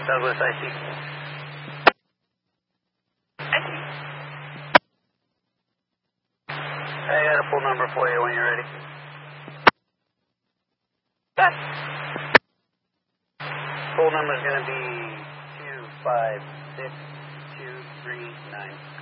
Douglas, I see. I got a full number for you when you're ready. Full number is going to be 256239.